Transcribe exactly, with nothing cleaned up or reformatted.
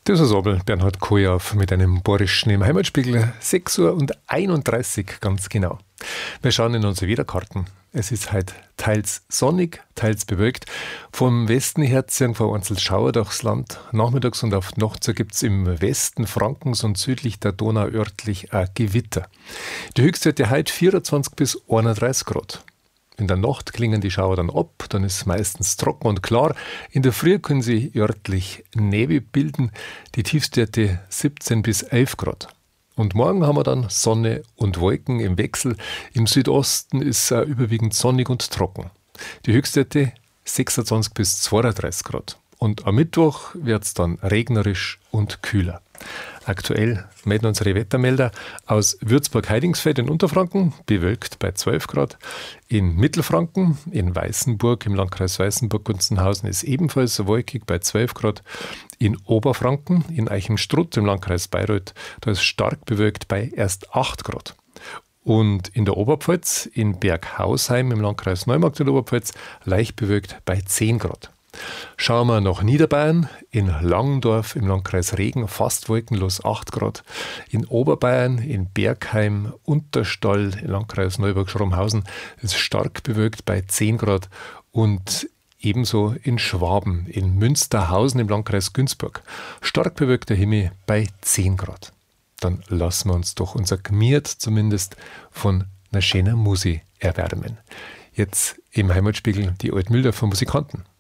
Das ist aber Bernhard Kojauf mit einem Bohrischen im Heimatspiegel. sechs Uhr und einunddreißig ganz genau. Wir schauen in unsere Wetterkarten. Es ist heute teils sonnig, teils bewölkt. Vom Westen her ziehen vereinzelt Schauer durchs Land. Nachmittags und auf die Nacht gibt es im Westen Frankens und südlich der Donau örtlich ein Gewitter. Die Höchstwerte heute vierundzwanzig bis einunddreißig Grad. In der Nacht klingen die Schauer dann ab, dann ist es meistens trocken und klar. In der Früh können sie örtlich Nebel bilden, die Tiefstwerte siebzehn bis elf Grad. Und morgen haben wir dann Sonne und Wolken im Wechsel. Im Südosten ist es überwiegend sonnig und trocken. Die Höchstwerte sechsundzwanzig bis zweiunddreißig Grad. Und am Mittwoch wird es dann regnerisch und kühler. Aktuell melden unsere Wettermelder aus Würzburg-Heidingsfeld in Unterfranken, bewölkt bei zwölf Grad. In Mittelfranken, in Weißenburg im Landkreis Weißenburg-Gunzenhausen ist ebenfalls wolkig bei zwölf Grad. In Oberfranken, in Eichenstrutt im Landkreis Bayreuth, da ist stark bewölkt bei erst acht Grad. Und in der Oberpfalz, in Berghausheim im Landkreis Neumarkt in Oberpfalz, leicht bewölkt bei zehn Grad. Schauen wir nach Niederbayern, in Langendorf im Landkreis Regen fast wolkenlos acht Grad. In Oberbayern, in Bergheim, Unterstall im Landkreis Neuburg-Schrommhausen ist stark bewölkt bei zehn Grad. Und ebenso in Schwaben, in Münsterhausen im Landkreis Günzburg, stark bewölkter Himmel bei zehn Grad. Dann lassen wir uns doch unser Gmiert zumindest von einer schönen Musi erwärmen. Jetzt im Heimatspiegel die Altmühldorfer Musikanten.